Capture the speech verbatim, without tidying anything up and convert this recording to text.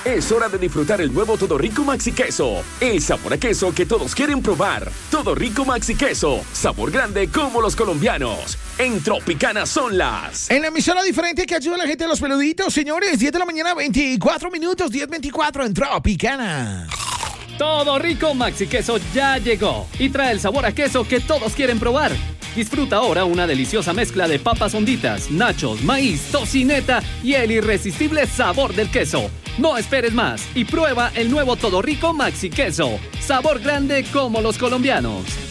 Es hora de disfrutar el nuevo Todo Rico Maxi Queso. El sabor a queso que todos quieren probar. Todo Rico Maxi Queso. Sabor grande como los colombianos. En Tropicana son las... En la emisora diferente que ayuda a la gente de los peluditos, señores. diez de la mañana, veinticuatro minutos, diez veinticuatro en Tropicana. Todo Rico Maxi Queso ya llegó y trae el sabor a queso que todos quieren probar. Disfruta ahora una deliciosa mezcla de papas honditas, nachos, maíz, tocineta y el irresistible sabor del queso. No esperes más y prueba el nuevo Todo Rico Maxi Queso. Sabor grande como los colombianos.